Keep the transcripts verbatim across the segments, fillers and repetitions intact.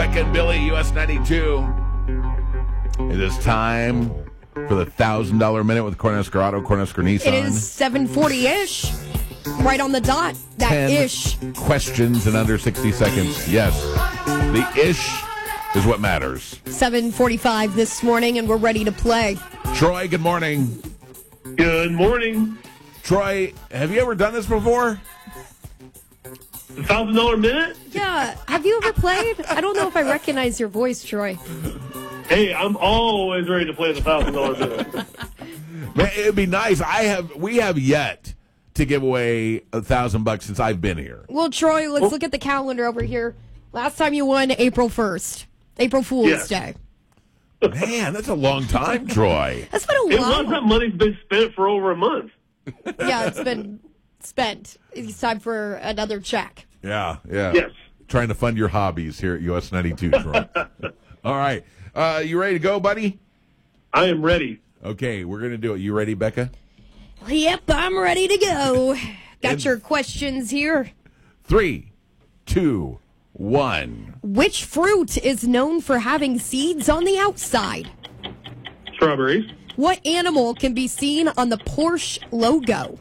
Beck and Billy, U S ninety-two. It is time for the one thousand dollars Minute with Cornhusker Auto, Cornhusker Nissan. It is seven forty-ish. Right on the dot. That Ten ish. questions in under sixty seconds. Yes. The ish is what matters. seven forty-five this morning, and we're ready to play. Troy, good morning. Good morning. Troy, have you ever done this before? The thousand dollar minute? Yeah. Have you ever played? I don't know if I recognize your voice, Troy. Hey, I'm always ready to play the thousand dollar minute. Man, it'd be nice. I have. We have yet to give away a thousand bucks since I've been here. Well, Troy, let's Oh. look at the calendar over here. Last time you won, April first. April Fool's Yes. Day. Man, that's a long time, Troy. That's been a It while. was that money's been spent for over a month. Yeah, it's been spent. It's time for another check. Yeah, yeah. Yes. Trying to fund your hobbies here at U S ninety-two, Troy. All right. Uh, you ready to go, buddy? I am ready. Okay, we're going to do it. You ready, Becca? Yep, I'm ready to go. Got And- your questions here. Three, two, one. Which fruit is known for having seeds on the outside? Strawberries. What animal can be seen on the Porsche logo?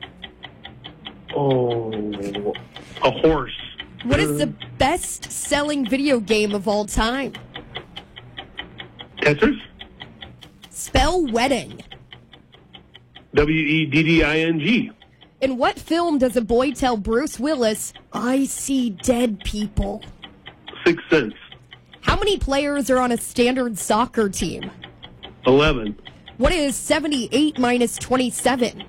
Oh, a horse. What is the best-selling video game of all time? Tetris. Spell wedding. W E D D I N G. In what film does a boy tell Bruce Willis, I see dead people? Sixth Sense. How many players are on a standard soccer team? Eleven. What is seventy-eight minus twenty-seven?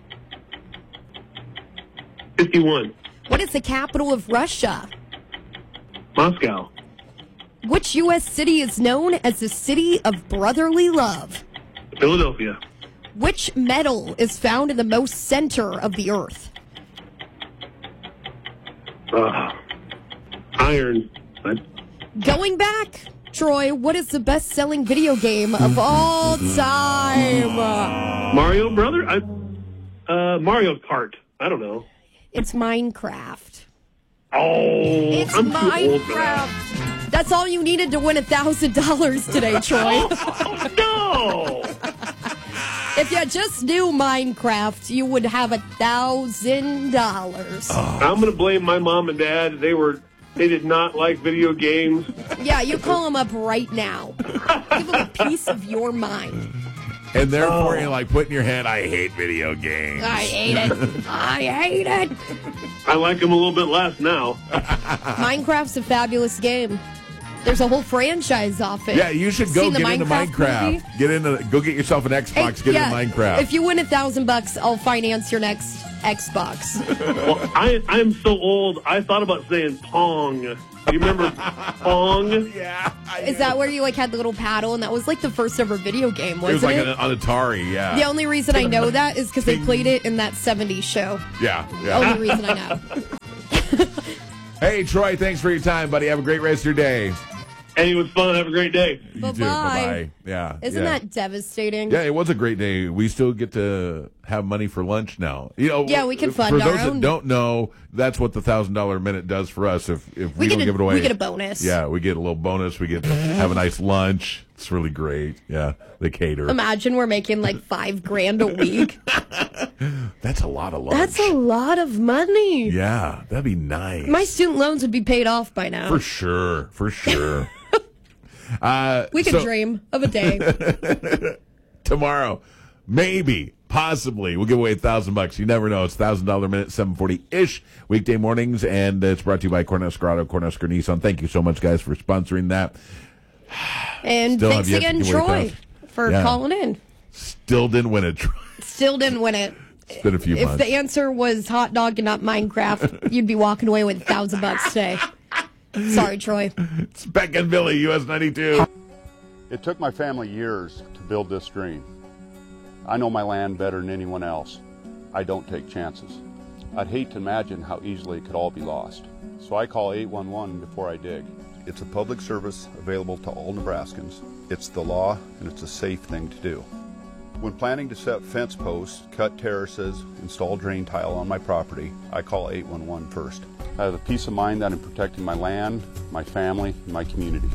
Fifty-one. What is the capital of Russia? Moscow. Which U S city is known as the city of brotherly love? Philadelphia. Which metal is found in the most center of the earth? Uh, iron. I- Going back, Troy, what is the best-selling video game of all time? Mario Brother. I, uh, Mario Kart. I don't know. It's Minecraft. Oh, It's I'm too old for that. Minecraft. That's all you needed to win a thousand dollars today, Troy. Oh no! If you just knew Minecraft, you would have a thousand dollars. I'm gonna blame my mom and dad. They were. They did not like video games. Yeah, you call them up right now. Give them a piece of your mind. And therefore, Oh. you're like putting in your head, I hate video games. I hate it. I hate it. I like them a little bit less now. Minecraft's a fabulous game. There's a whole franchise off it. Yeah, you should go Seen the get into Minecraft Minecraft. movie? Get into, go get yourself an Xbox. Hey, get yeah, into Minecraft. If you win a thousand bucks, I'll finance your next Xbox. Well, I I am so old. I thought about saying Pong. Do you remember Pong? yeah, I Is that where you like had the little paddle, and that was like the first ever video game, It wasn't was like it? an, on Atari. Yeah. The only reason I know that is because they played it in that seventies show. Yeah. The Yeah. only reason I know. Hey, Troy, thanks for your time, buddy. Have a great rest of your day. Hey, it was fun. Have a great day. You Bye-bye. too. Bye-bye. Yeah. Isn't yeah. that devastating? Yeah, it was a great day. We still get to have money for lunch now. You know, Yeah, we can for fund our those own. that don't know, that's what the thousand dollar minute does for us. If if we, We don't get a- give it away, we get a bonus. Yeah, we get a little bonus. We get to have a nice lunch. It's really great. Yeah, they cater. Imagine we're making like five grand a week. That's a lot of lunch. That's a lot of money. Yeah, that'd be nice. My student loans would be paid off by now. for sure, for sure. uh, we could so- dream of a day. tomorrow, maybe, possibly, we'll give away a thousand bucks. You never know. It's thousand dollar minute, seven forty ish weekday mornings, and it's brought to you by Cornhusker Auto, Cornhusker Nissan. Thank you so much, guys, for sponsoring that. And Still thanks have yet to again, give away a Troy, thousand. for Yeah. calling in. Still didn't win it. Still didn't win it. It's been a few If months. the answer was hot dog and not Minecraft, you'd be walking away with a thousand bucks today. Sorry, Troy. It's Beck and Billy, U S ninety-two. It took my family years to build this dream. I know my land better than anyone else. I don't take chances. I'd hate to imagine how easily it could all be lost. So I call eight one one before I dig. It's a public service available to all Nebraskans. It's the law, and it's a safe thing to do. When planning to set fence posts, cut terraces, install drain tile on my property, I call eight one one first. I have the peace of mind that I'm protecting my land, my family, and my community.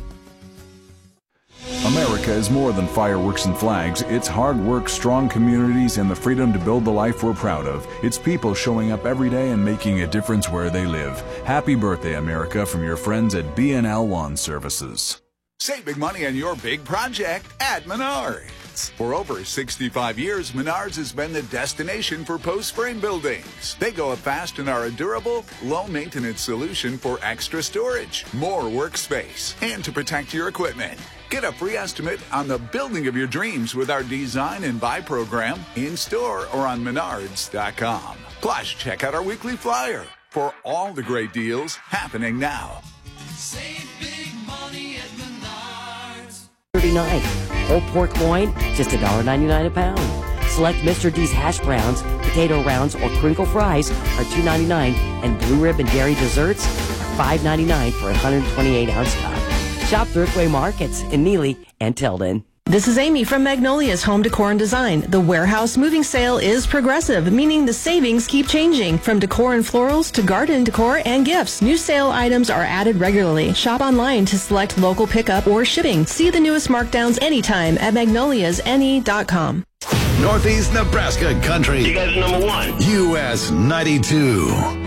America is more than fireworks and flags. It's hard work, strong communities, and the freedom to build the life we're proud of. It's people showing up every day and making a difference where they live. Happy birthday, America, from your friends at B and L Lawn Services. Save big money on your big project at Menards. For over sixty-five years, Menards has been the destination for post-frame buildings. They go up fast and are a durable, low-maintenance solution for extra storage, more workspace, and to protect your equipment. Get a free estimate on the building of your dreams with our Design and Buy program in-store or on menards dot com. Plus, check out our weekly flyer for all the great deals happening now. Save big money at Menards. thirty-nine. Whole pork loin, just one dollar ninety-nine a pound. Select Mister D's hash browns, potato rounds, or crinkle fries are two ninety-nine, and blue ribbon dairy desserts are five ninety-nine for a one hundred twenty-eight ounce cup. Shop Thriftway Markets in Neely and Tilden. This is Amy from Magnolia's Home Decor and Design. The warehouse moving sale is progressive, meaning the savings keep changing. From decor and florals to garden decor and gifts, new sale items are added regularly. Shop online to select local pickup or shipping. See the newest markdowns anytime at magnolias n e dot com. Northeast Nebraska Country. You guys are number one. U S ninety-two.